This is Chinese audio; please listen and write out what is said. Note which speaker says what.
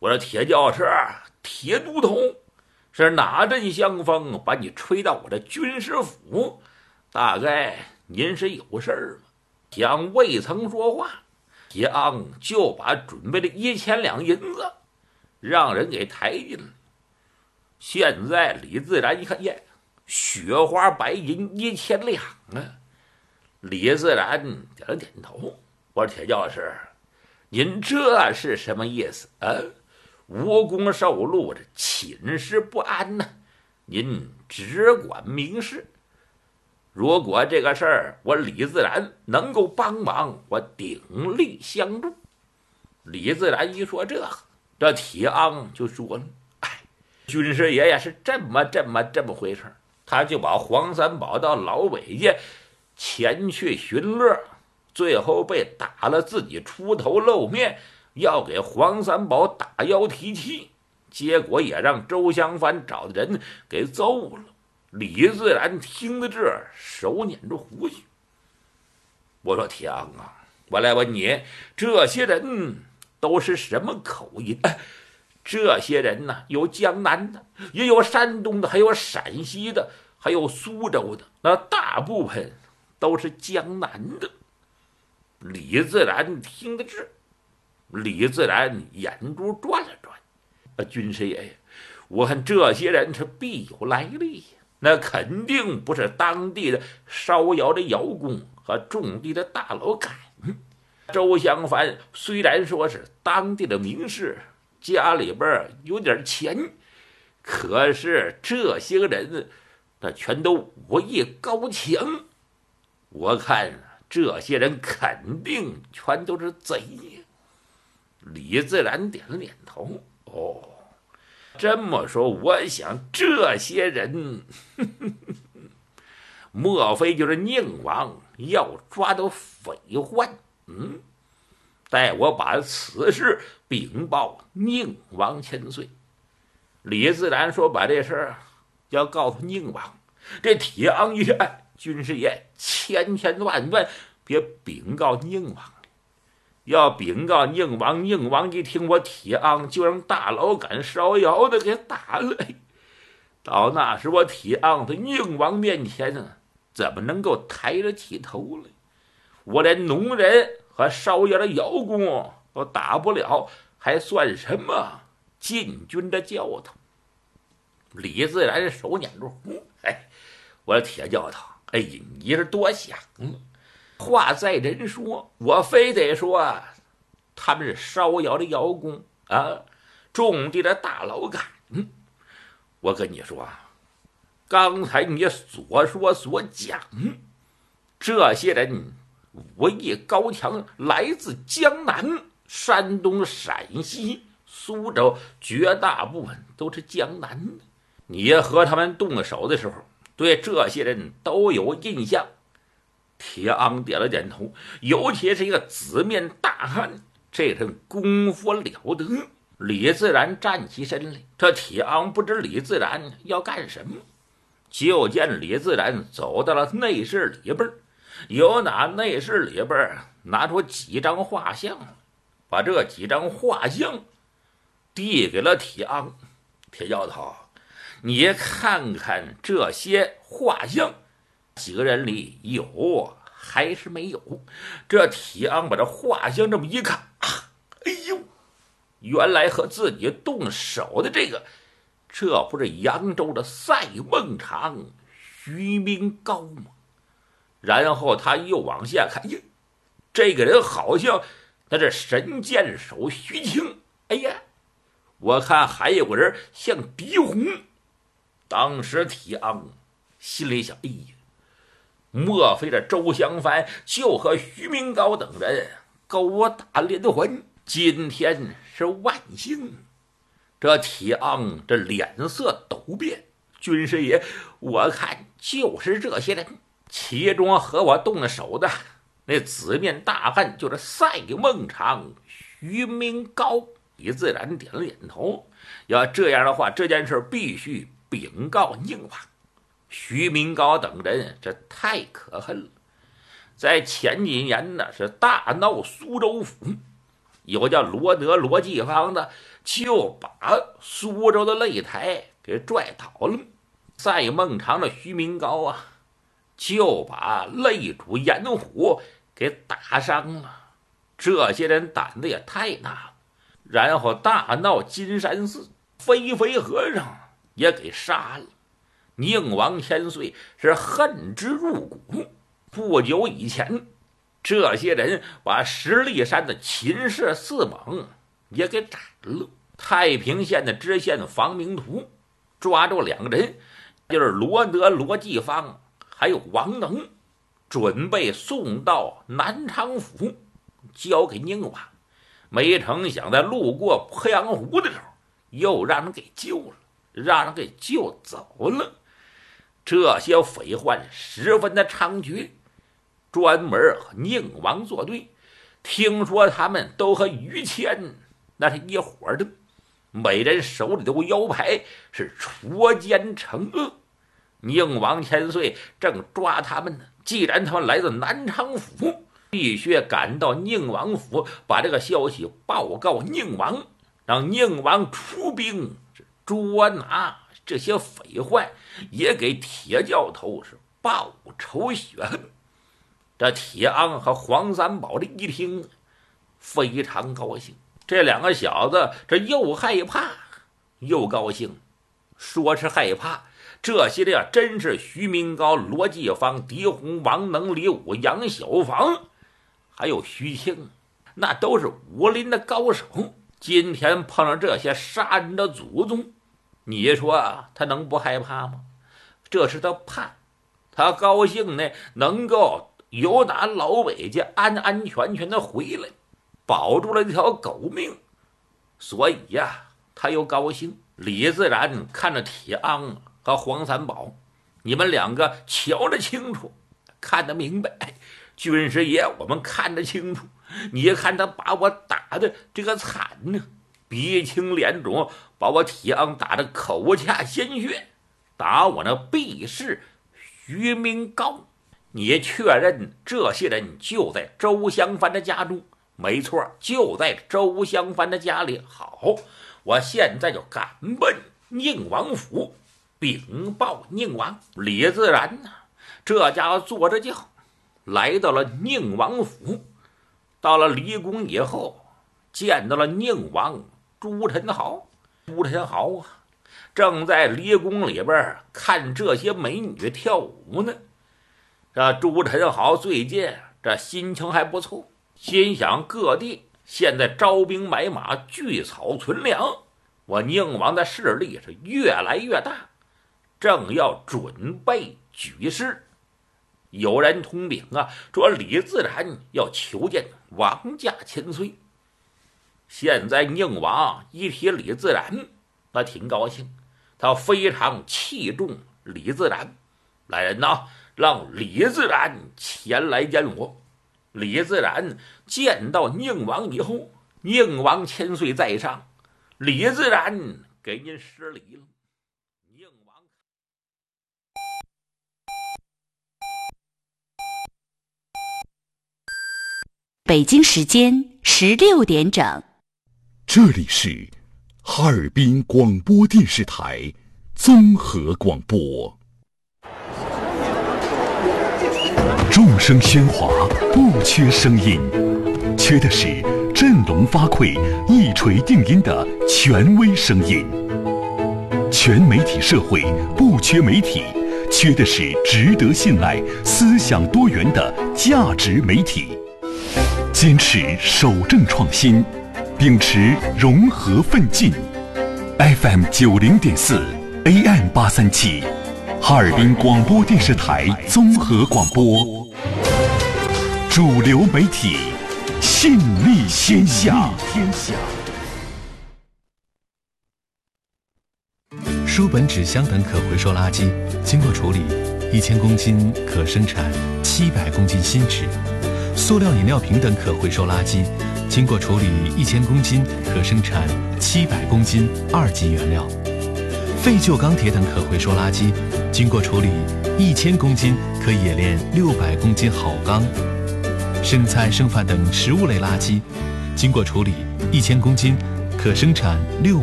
Speaker 1: 我说铁教师、铁都统，是哪阵香风把你吹到我这军师府？大概您是有事儿吗？铁昂未曾说话，铁昂就把准备的1000两银子让人给抬进来。现在李自然一看，耶，雪花白银1000两啊！李自然点了点头，我说铁教师，您这是什么意思啊？无功受禄，这寝食不安呢。您只管明示，如果这个事儿我李自然能够帮忙，我鼎力相助。李自然一说这铁昂就说了：“哎，军师爷爷是这么回事。”他就把黄三宝到老韦家前去寻乐，最后被打了，自己出头露面，要给黄三宝打腰提气，结果也让周香帆找的人给揍了。李自然听得这，手捻着胡须。我说铁昂啊，我来问你，这些人都是什么口音？这些人呢，有江南的，也有山东的，还有陕西的，还有苏州的，那大部分都是江南的。李自然听得这，李自然眼珠转了转，军师爷爷，我看这些人是必有来历，那肯定不是当地的烧窑的窑工和种地的大劳改。周香帆虽然说是当地的名士，家里边有点钱，可是这些人那全都武艺高强，我看这些人肯定全都是贼。李自然点了点头，哦，这么说，我想这些人莫非就是宁王要抓到匪患？待我把此事禀报宁王千岁。李自然说把这事儿要告诉宁王。这铁昂一看，军师爷千万别禀告宁王，要禀告宁王，宁王一听我铁昂就让大老杆烧窑的给打了，到那时我铁昂在宁王面前呢，怎么能够抬得起头来？我连农人和烧窑的窑工都打不了，还算什么禁军的教头？李自然手捻住，我说铁教头，你是多想了。话在人说，我非得说他们是烧窑的窑工啊，种地的大劳改。我跟你说，刚才你所说所讲，这些人武艺高强，来自江南、山东、陕西、苏州，绝大部分都是江南的。你和他们动手的时候，对这些人都有印象。铁昂点了点头，尤其是一个紫面大汉，这人功夫了得。李自然站起身来，这铁昂不知李自然要干什么，就见李自然走到了内室里边，由那内室里边拿出几张画像，把这几张画像递给了铁昂。铁教头，你看看这些画像，几个人里有还是没有？这铁昂把这画像这么一看，原来和自己动手的这不是扬州的赛孟尝、徐明高吗？然后他又往下看，这个人好像那是神箭手徐青。我看还有个人像狄红。当时铁昂心里想，莫非这周香帆就和徐明高等人勾打连环？今天是万幸。这铁昂这脸色陡变，军师爷，我看就是这些人，其中和我动了手的那紫面大汉就是赛孟尝、徐明高。李自然点了点头，要这样的话，这件事必须禀告宁王。徐明高等人这太可恨了，在前几年呢是大闹苏州府，有叫罗德罗继芳的就把苏州的擂台给拽倒了。在孟尝的徐明高啊，就把擂主严虎给打伤了。这些人胆子也太大了，然后大闹金山寺，飞飞和尚也给杀了。宁王千岁是恨之入骨。不久以前，这些人把十里山的秦氏四猛也给斩了。太平县的知县房明图抓住2个人，就是罗德、罗继芳还有王能，准备送到南昌府交给宁王。没成想在路过鄱阳湖的时候，又让人给救了，让人给救走了。这些匪患十分的猖獗，专门和宁王作对。听说他们都和于谦那是一伙的，每人手里都有腰牌，是捉奸惩恶。宁王千岁正抓他们呢，既然他们来自南昌府，必须赶到宁王府，把这个消息报告宁王，让宁王出兵捉拿这些匪患，也给铁教头是报仇雪恨。这铁昂和黄三宝这一听，非常高兴。这2个小子这又害怕又高兴。说是害怕，这些人真是徐明高、罗继芳、狄洪、王能、李武、杨小房，还有徐庆，那都是武林的高手。今天碰上这些杀人的祖宗，你说他能不害怕吗？这是他怕，他高兴呢，能够由打老北家安安全全的回来，保住了这条狗命，所以呀，他又高兴。李自然看着铁昂和黄三宝，你们2个瞧得清楚，看得明白。军师爷，我们看得清楚，你看他把我打的这个惨呢，鼻青脸肿，把我铁昂打得口下鲜血，打我那臂士徐明高。你确认这些人就在周香帆的家中？没错，就在周香帆的家里。好，我现在就赶奔宁王府，禀报宁王。李自然呢，这家伙坐着轿来到了宁王府。到了离宫以后，见到了宁王朱宸濠。朱宸濠啊，正在离宫里边看这些美女跳舞呢。这朱宸濠最近这心情还不错，心想各地现在招兵买马，聚草存粮，我宁王的势力是越来越大，正要准备举事。有人通禀啊，说李自然要求见王驾千岁。现在宁王一提李自然，他挺高兴，他非常器重李自然。来人呐，让李自然前来见我。李自然见到宁王以后，宁王千岁在上，李自然给您施礼了。宁王
Speaker 2: 北京时间16点整，
Speaker 3: 这里是哈尔滨广播电视台综合广播。众声喧哗，不缺声音，缺的是振聋发聩、一锤定音的权威声音。全媒体社会不缺媒体，缺的是值得信赖、思想多元的价值媒体。坚持守正创新，秉持融合奋进。FM 90.4 AM 837，哈尔滨广播电视台综合广播，主流媒体，信力天下。
Speaker 4: 书本、纸箱等可回收垃圾经过处理，1000公斤可生产700公斤新纸。塑料饮料瓶等可回收垃圾经过处理1000公斤可生产700公斤2级原料。废旧钢铁等可回收垃圾经过处理1000公斤可冶炼600公斤好钢。生菜剩饭等食物类垃圾经过处理1000公斤可生产6